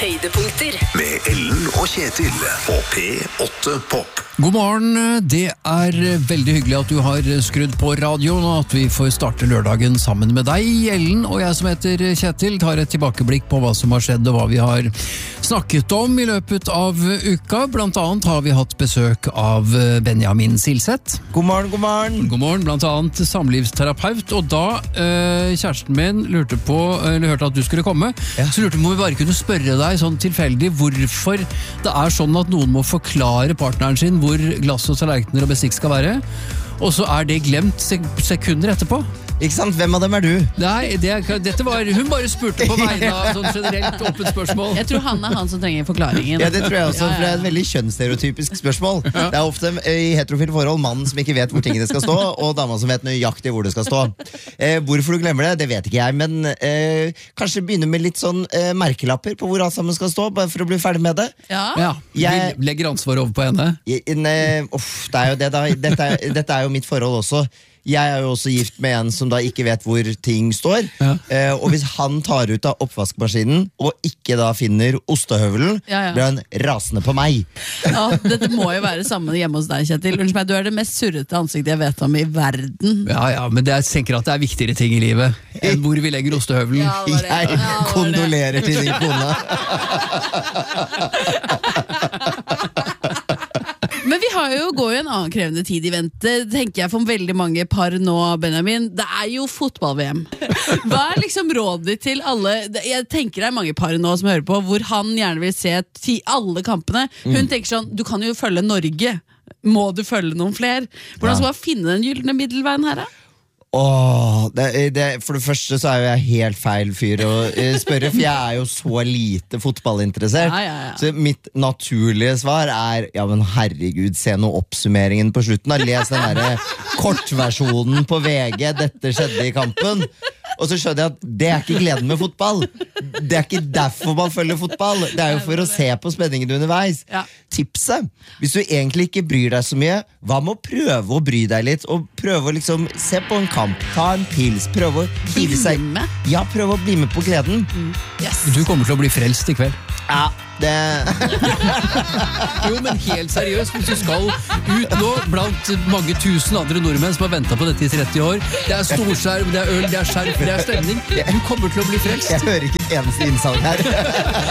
høydepunkter. Med Ellen og Kjetil på P8 Pop. God morgen, det veldig hyggelig at du har skrudd på radioen, og at vi får starte lørdagen sammen med deg, Ellen, og jeg som heter Kjetil, tar et tilbakeblikk på hva som har skjedd og hva vi har snakket om i løpet av uka. Blant annet har vi hatt besøk av Benjamin Silseth. God morgen, god morgen. God morgen, blant annet samlivsterapeut, og da kjæresten min hørte at du skulle komme, så lurte på om vi bare kunne spørre deg sånn tilfeldig hvorfor det sånn at noen må forklare partneren sin hvor glass og tallerkener og bestikk skal være, og så det glemt sekunder etterpå. Ikke sant? Hvem av dem du? Nei, dette var, hun bare spurte på vegne av sånn generelt åpent spørsmål. Jeg tror han han som trenger forklaringen. Ja, det tror jeg også, for det et veldig kjønnsstereotypisk spørsmål. Det ofte i heterofile forhold mannen som ikke vet hvor tingene skal stå, og dama som vet nøyaktig hvor det skal stå. Hvorfor du glemmer det vet ikke jeg, men kanskje begynne med litt sånn merkelapper på hvor alt sammen skal stå, bare for å bli ferdig med det. Ja, vi legger ansvar over på henne. Det jo det da. Dette jo mitt forhold også. Jeg jo også gift med en som da ikke vet hvor ting står, og hvis han tar ut av oppvaskmaskinen og ikke da finner ostehøvelen, blir han rasende på meg. Ja, dette må jo være samme hjemme hos deg, Kjetil. Unnskyld meg, du det mest surrete ansiktet jeg vet om i verden. Ja, men jeg tenker at det viktigere ting i livet enn hvor vi legger ostehøvelen. Jeg kondolerer til din kone. Men vi går jo en annen krevende tid i vente, tenker jeg for veldig mange par nå, Benjamin. Det jo fotball-VM. Hva liksom rådet ditt til alle? Jeg tenker det mange par nå som hører på, hvor han gjerne vil se alle kampene. Hun tenker sånn, du kan jo følge Norge. Må du følge noen flere? Hvordan skal man finne den gyllene middelveien her da? For det første så jo jeg helt feil fyr å spørre, for jeg jo så lite fotballinteressert. Så mitt naturlige svar ja, men herregud, se nå oppsummeringen på slutten. Les den der kortversjonen på VG, dette skjedde i kampen. Og så skjønner jeg at det ikke gleden med fotball. Det ikke derfor man følger fotball. Det jo for å se på spenningen underveis. Tipset, hvis du egentlig ikke bryr deg så mye, hva med å prøve å bry deg litt, og prøve å liksom se på en kamp, ta en pils, prøve å hive seg. Ja, prøve å bli med på gleden. Du kommer til å bli frelst i kveld. Ja, det Jo, men helt seriøst, hvis du skal ut nå blant mange tusen andre nordmenn som har ventet på dette i 30 år, det storskjerm, det øl, det skjerf, det stemning, du kommer til å bli frelst. Jeg hører ikke et eneste innsalg her.